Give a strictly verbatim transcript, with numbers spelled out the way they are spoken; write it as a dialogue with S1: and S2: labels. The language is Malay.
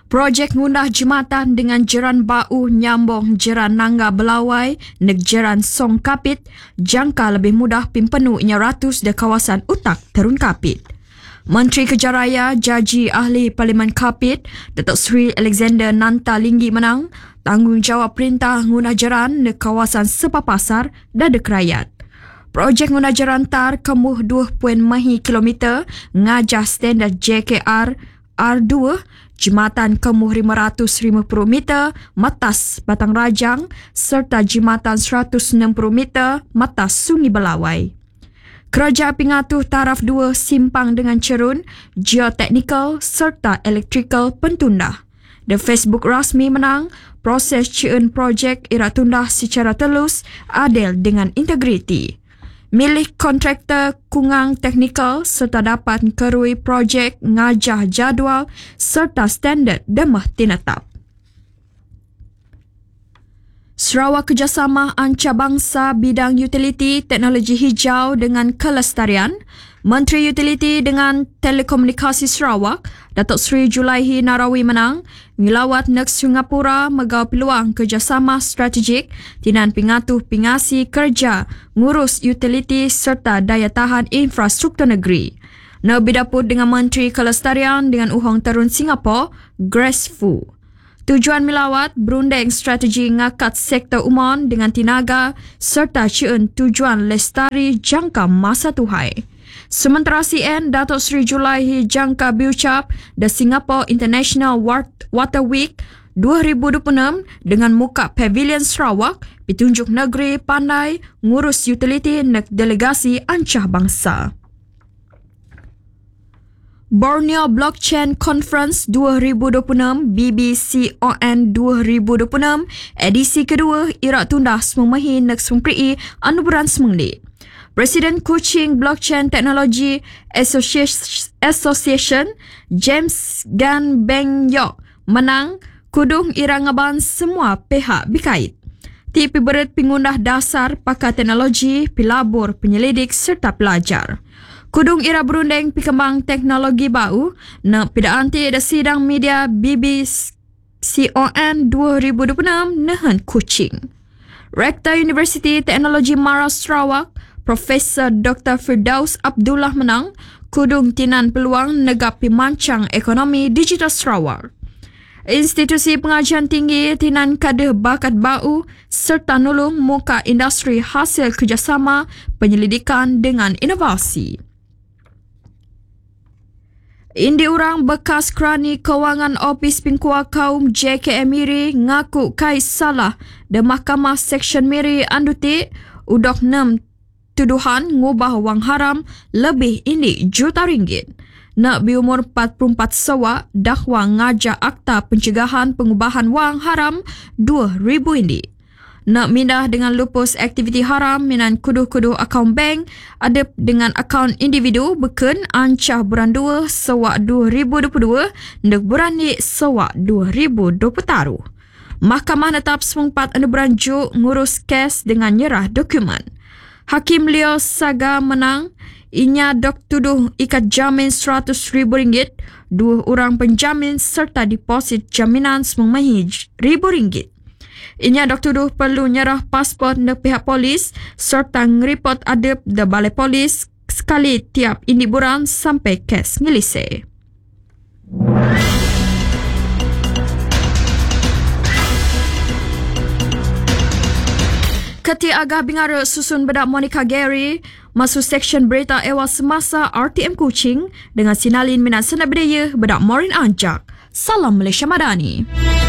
S1: Projek ngundah jembatan dengan jeran bau nyambung jeran Nangga Belawai neg jeran Song Kapit jangka lebih mudah pimpenu inya ratus de kawasan utak Terun Kapit. Menteri Kejaraya Jaji Ahli Parlimen Kapit Datuk Seri Alexander Nanta Linggi menang tanggungjawab perintah ngundah jeran neg kawasan Sepapasar dan dek rakyat. Projek ngundah jeran tar kemuh dua perpuluhan mahi kilometer ngajah standard J K R R dua jembatan kemuh lima ratus lima puluh meter matas Batang Rajang serta jembatan seratus enam puluh meter matas Sungai Belawai. Kerajaan pengatuh taraf dua simpang dengan cerun, geoteknikal serta elektrikal pentundah. The Facebook rasmi menang, proses cien projek ira tundah secara telus, adil dengan integriti. Milik kontraktor kungang teknikal serta dapat kerui projek ngajah jadual serta standard demah tinetap. Sarawak kerjasama antarabangsa bidang utiliti teknologi hijau dengan kelestarian. Menteri Utiliti dengan Telekomunikasi Sarawak, Datuk Seri Julaihi Narawi menang, ngilawat neg Singapura megau peluang kerjasama strategik tinan pengatuh pengasi kerja ngurus utiliti serta daya tahan infrastruktur negeri. Nak bidapur dengan Menteri Kelestarian dengan Uhong Terun Singapura, Grace Fu. Tujuan milawat berunding strategi ngakat sektor umum dengan tinaga serta cien tujuan lestari jangka masa tuhai. Sementara C N, Datuk Seri Julaihi jangka biucap The Singapore International Water Week dua ribu dua puluh enam dengan muka Pavilion Sarawak, pitunjuk negeri pandai ngurus utiliti neg delegasi ancah bangsa. Borneo Blockchain Conference dua ribu dua puluh enam B B C O N dua ribu dua puluh enam edisi kedua irak tundah semumahi neg sumpri anuburan semengli. Presiden Kuching Blockchain Technology Association James Gan Beng Yok menang kudung irangaban semua pihak berkait. Ti piberet pengundah dasar pakar teknologi, pelabur, penyelidik serta pelajar. Kudung ira berunding pikembang teknologi bau nak pidaan ti ada sidang media B B C O N dua ribu dua puluh enam nahan Kuching. Rektor Universiti Teknologi Mara Sarawak Profesor Doktor Firdaus Abdullah menang kudung tinan peluang negap pimancang ekonomi digital Sarawak. Institusi pengajian tinggi tinan kader bakat bau serta nulung muka industri hasil kerjasama penyelidikan dengan inovasi. Indi orang bekas kerani kewangan Opis Pingkua Kaum J K M Miri ngaku kais salah de Mahkamah Seksyen Miri Anduti udok enam tuduhan ngubah wang haram lebih ini juta ringgit. Nak biumur empat puluh empat sawa dakwa ngajak akta pencegahan pengubahan wang haram dua ribu ini. Nak mindah dengan lupus aktiviti haram minan kuduh-kuduh akaun bank adep dengan akaun individu beken ancah bulan dua sawa dua ribu dua puluh dua ndek bulan ni sawa dua ribu dua puluh taruh. Mahkamah netap sempat anu bulan Ju ngurus kes dengan nyerah dokumen. Hakim Leo Saga menang, inya dok tuduh ikat jamin seratus ribu ringgit, dua orang penjamin serta deposit jaminan semumahi ribu ringgit. Inya dok tuduh perlu nyerah pasport ke pihak polis serta ngeripot adep de balai polis sekali tiap indi buran sampai kes ngelise. Keti Agah Bingara susun bedak Monica Gary masuk seksyen berita ewa semasa R T M Kuching dengan sinalin minat senat budaya bedak Maureen Anjak. Salam Malaysia Madani.